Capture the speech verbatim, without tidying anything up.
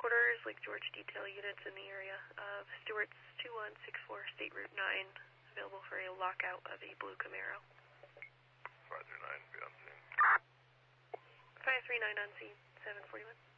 headquarters, Lake George detail units in the area of Stewart's two one six four State Route nine, available for a lockout of a blue Camaro. five three nine, be on scene. five three nine on scene, seven forty-one.